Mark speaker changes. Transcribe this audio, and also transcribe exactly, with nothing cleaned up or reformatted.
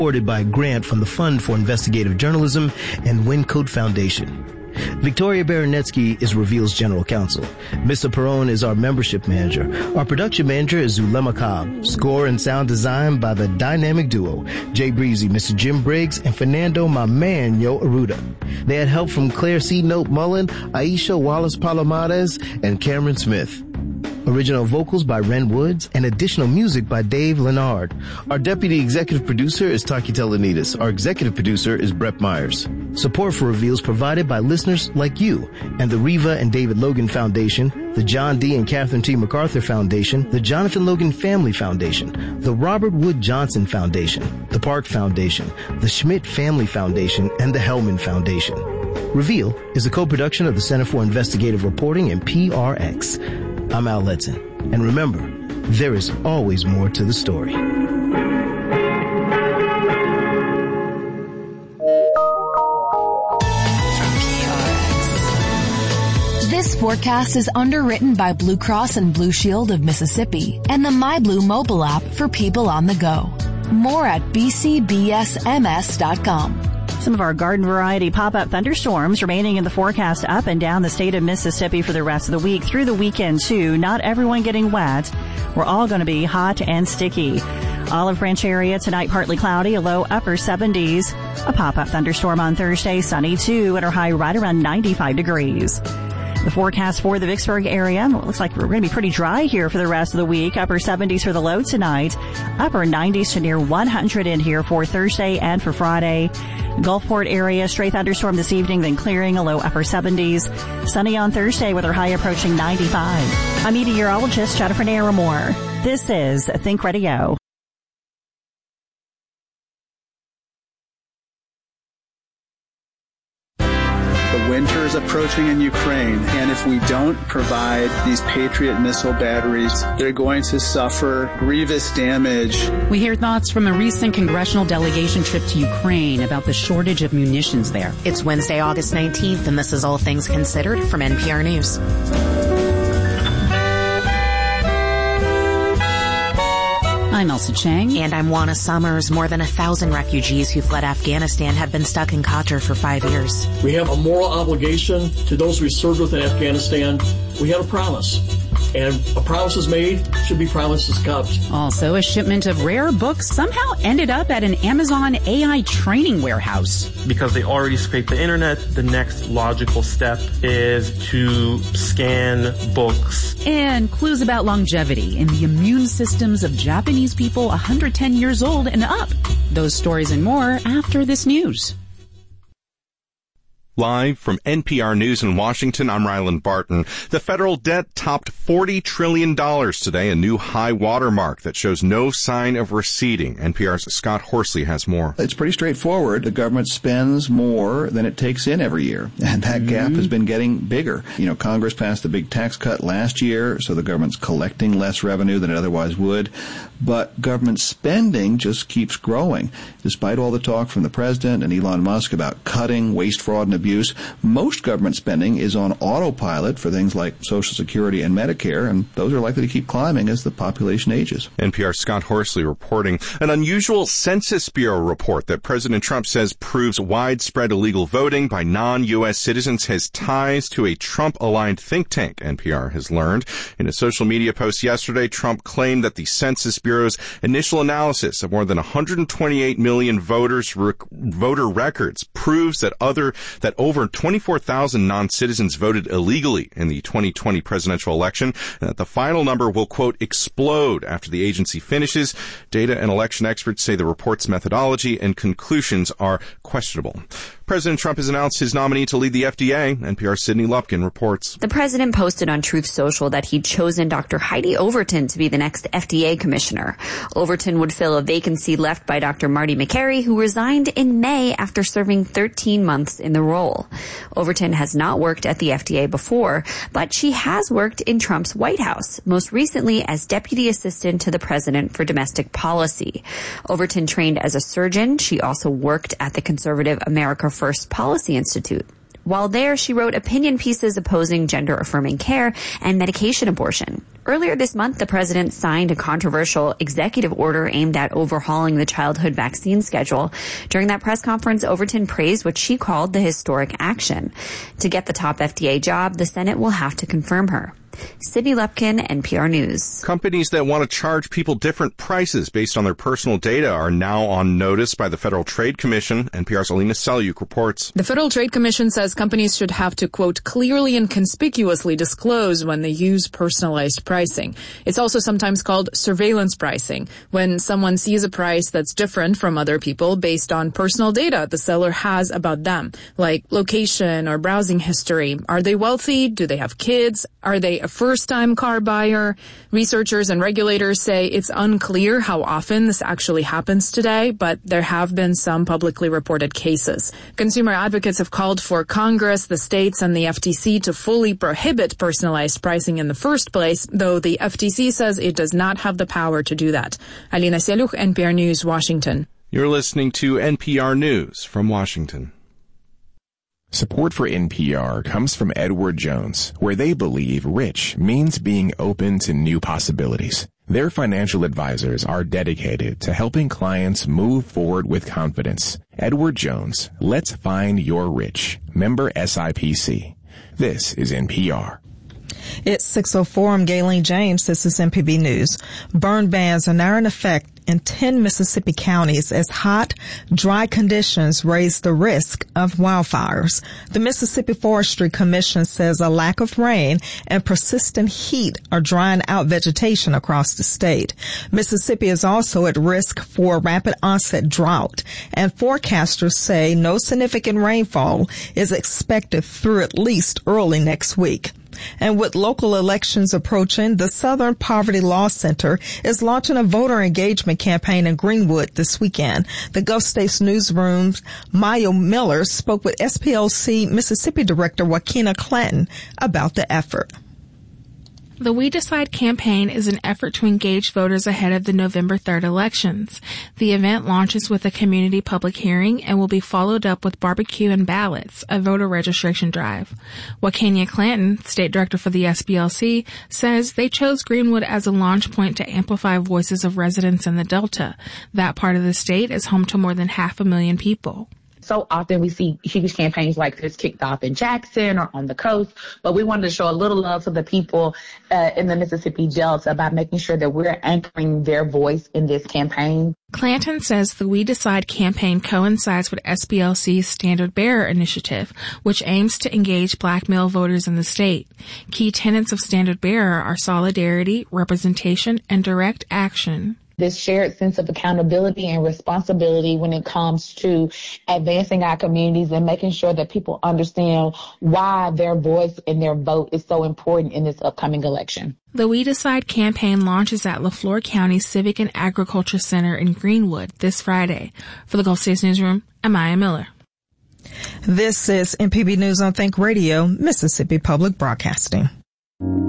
Speaker 1: Supported by a grant from the Fund for Investigative Journalism and Wincote Foundation. Victoria Baranetsky is Reveal's general counsel. Mister Perron is our membership manager. Our production manager is Zulema Cobb. Score and sound design by the dynamic duo, Jay Breezy, Mister Jim Briggs, and Fernando my man, Yo Aruda. They had help from Claire C. Note Mullen, Aisha Wallace Palomares, and Cameron Smith. Original vocals by Ren Woods and additional music by Dave Leonard. Our deputy executive producer is Taki Telenides. Our executive producer is Brett Myers. Support for Reveals provided by listeners like you and the Reva and David Logan Foundation, the John D. and Catherine T. MacArthur Foundation, the Jonathan Logan Family Foundation, the Robert Wood Johnson Foundation, the Park Foundation, the Schmidt Family Foundation, and the Hellman Foundation. Reveal is a co-production of the Center for Investigative Reporting and P R X. I'm Al Letson. And remember, there is always more to the story.
Speaker 2: This forecast is underwritten by Blue Cross and Blue Shield of Mississippi and the MyBlue mobile app for people on the go. More at b c b s m s dot com.
Speaker 3: Some of our garden variety pop-up thunderstorms remaining in the forecast up and down the state of Mississippi for the rest of the week. Through the weekend, too, not everyone getting wet. We're all going to be hot and sticky. Olive Branch area tonight partly cloudy, a low upper seventies. A pop-up thunderstorm on Thursday, sunny, too, and our high right around ninety-five degrees. The forecast for the Vicksburg area, well, it looks like we're going to be pretty dry here for the rest of the week. Upper seventies for the low tonight. Upper nineties to near one hundred in here for Thursday and for Friday. Gulfport area, stray thunderstorm this evening, then clearing, a low upper seventies. Sunny on Thursday with our high approaching ninety-five. I'm meteorologist Jennifer Naramore. This is Think Radio.
Speaker 4: Winter is approaching in Ukraine, and if we don't provide these Patriot missile batteries, they're going to suffer grievous damage.
Speaker 5: We hear thoughts from a recent congressional delegation trip to Ukraine about the shortage of munitions there.
Speaker 6: It's Wednesday, August nineteenth, and this is All Things Considered from N P R News.
Speaker 5: I'm Elsa Chang.
Speaker 6: And I'm Juana Summers. More than a thousand refugees who fled Afghanistan have been stuck in Qatar for five years.
Speaker 7: We have a moral obligation to those we served with in Afghanistan. We had a promise. And a promise is made, should be promises kept.
Speaker 5: Also, a shipment of rare books somehow ended up at an Amazon A I training warehouse.
Speaker 8: Because they already scraped the internet, the next logical step is to scan books.
Speaker 5: And clues about longevity in the immune systems of Japanese people one hundred ten years old and up. Those stories and more after this news.
Speaker 9: Live from N P R News in Washington, I'm Ryland Barton. The federal debt topped forty trillion dollars today, a new high watermark that shows no sign of receding. N P R's Scott Horsley has more.
Speaker 10: It's pretty straightforward. The government spends more than it takes in every year, and that mm-hmm. gap has been getting bigger. You know, Congress passed a big tax cut last year, so the government's collecting less revenue than it otherwise would. But government spending just keeps growing. Despite all the talk from the president and Elon Musk about cutting waste, fraud, and abuse, most government spending is on autopilot for things like Social Security and Medicare, and those are likely to keep climbing as the population ages.
Speaker 9: N P R's Scott Horsley reporting. An unusual Census Bureau report that President Trump says proves widespread illegal voting by non-U S citizens has ties to a Trump-aligned think tank, N P R has learned. In a social media post yesterday, Trump claimed that the Census Bureau's initial analysis of more than one hundred twenty-eight million voters rec- voter records proves that other that over twenty-four thousand non-citizens voted illegally in the twenty twenty presidential election, and that the final number will, quote, explode after the agency finishes. Data and election experts say the report's methodology and conclusions are questionable. President Trump has announced his nominee to lead the F D A. N P R's Sydney Lupkin reports.
Speaker 11: The president posted on Truth Social that he'd chosen Doctor Heidi Overton to be the next F D A commissioner. Overton would fill a vacancy left by Doctor Marty Makary, who resigned in May after serving thirteen months in the role. Overton has not worked at the F D A before, but she has worked in Trump's White House, most recently as deputy assistant to the president for domestic policy. Overton trained as a surgeon. She also worked at the conservative America First Policy Institute. While there, she wrote opinion pieces opposing gender-affirming care and medication abortion. Earlier this month, the president signed a controversial executive order aimed at overhauling the childhood vaccine schedule. During that press conference, Overton praised what she called the historic action. To get the top F D A job, the Senate will have to confirm her. Sydney Lepkin, N P R News.
Speaker 9: Companies that want to charge people different prices based on their personal data are now on notice by the Federal Trade Commission. N P R's Alina Selyuk reports.
Speaker 12: The Federal Trade Commission says companies should have to, quote, clearly and conspicuously disclose when they use personalized pricing. It's also sometimes called surveillance pricing, when someone sees a price that's different from other people based on personal data the seller has about them, like location or browsing history. Are they wealthy? Do they have kids? Are they a first-time car buyer? Researchers and regulators say it's unclear how often this actually happens today, but there have been some publicly reported cases. Consumer advocates have called for Congress, the states, and the F T C to fully prohibit personalized pricing in the first place, though the F T C says it does not have the power to do that. Alina Selyuk, N P R News, Washington.
Speaker 9: You're listening to N P R News from Washington.
Speaker 13: Support for N P R comes from Edward Jones, where they believe rich means being open to new possibilities. Their financial advisors are dedicated to helping clients move forward with confidence. Edward Jones, let's find your rich. Member S I P C. This is N P R.
Speaker 14: It's six oh four. I'm Gayleen James. This is M P B News. Burn bans are now in effect in ten Mississippi counties as hot, dry conditions raise the risk of wildfires. The Mississippi Forestry Commission says a lack of rain and persistent heat are drying out vegetation across the state. Mississippi is also at risk for rapid onset drought, and forecasters say no significant rainfall is expected through at least early next week. And with local elections approaching, the Southern Poverty Law Center is launching a voter engagement campaign in Greenwood this weekend. The Gulf States Newsroom's Maya Miller spoke with S P L C Mississippi Director Wakina Clanton about the effort.
Speaker 15: The We Decide campaign is an effort to engage voters ahead of the November third elections. The event launches with a community public hearing and will be followed up with barbecue and ballots, a voter registration drive. Wakenya Clanton, State Director for the S B L C, says they chose Greenwood as a launch point to amplify voices of residents in the Delta. That part of the state is home to more than half a million people.
Speaker 16: So often we see huge campaigns like this kicked off in Jackson or on the coast, but we wanted to show a little love to the people uh, in the Mississippi Delta by making sure that we're anchoring their voice in this campaign.
Speaker 15: Clanton says the We Decide campaign coincides with S B L C's Standard Bearer initiative, which aims to engage black male voters in the state. Key tenets of Standard Bearer are solidarity, representation, and direct action.
Speaker 16: This shared sense of accountability and responsibility when it comes to advancing our communities and making sure that people understand why their voice and their vote is so important in this upcoming election.
Speaker 15: The We Decide campaign launches at LaFleur County Civic and Agriculture Center in Greenwood this Friday. For the Gulf States Newsroom, I'm Maya Miller.
Speaker 14: This is M P B News on Think Radio, Mississippi Public Broadcasting.